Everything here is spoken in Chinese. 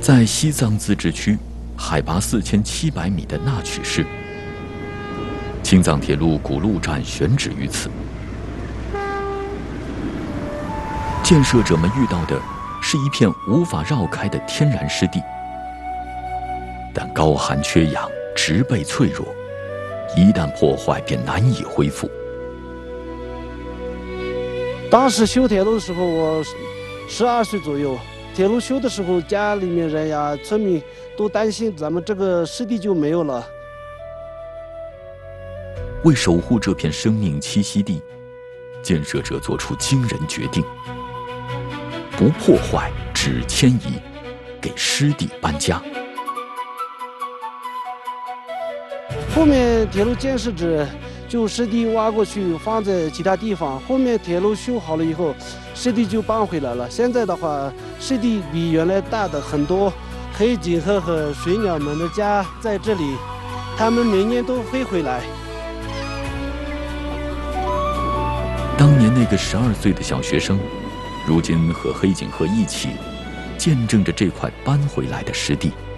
在西藏自治区海拔4700米的纳曲市，青藏铁路古路站选址于此。建设者们遇到的是一片无法绕开的天然湿地，但高寒缺氧，植被脆弱，一旦破坏便难以恢复。 当时修铁路的时候，我12岁左右。铁路修的时候，家里面人呀、村民都担心咱们这个湿地就没有了。 为守护这片生命栖息地，建设者做出惊人决定：不破坏，只迁移，给湿地搬家。 后面铁路建设者就湿地挖过去，放在其他地方。后面铁路修好了以后，湿地就搬回来了。现在的话，湿地比原来大的很多。黑颈鹤和水鸟们的家在这里，它们每年都飞回来。 当年那个12岁的小学生，如今和黑颈鹤一起，见证着这块搬回来的湿地。